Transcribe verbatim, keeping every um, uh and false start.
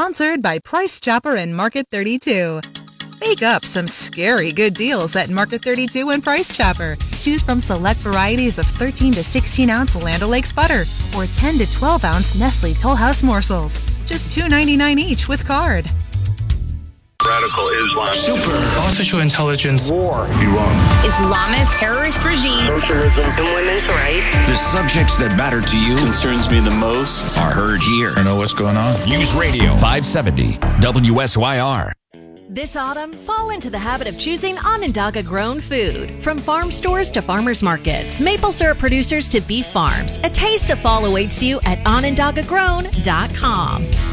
Sponsored by Price Chopper and Market thirty-two. Bake up some scary good deals at Market thirty-two and Price Chopper. Choose from select varieties of thirteen to sixteen ounce Land O'Lakes butter or ten to twelve ounce Nestle Toll House morsels. Just two ninety-nine each with card. Radical Islam. Super. Artificial intelligence. War. Iran. Islamist terrorist regime. Socialism and women's rights. The subjects that matter to you concerns me the most are heard here. I know what's going on. News Radio five seventy W S Y R. This autumn, fall into the habit of choosing Onondaga-grown food. From farm stores to farmers markets, maple syrup producers to beef farms, a taste of fall awaits you at onondaga grown dot com.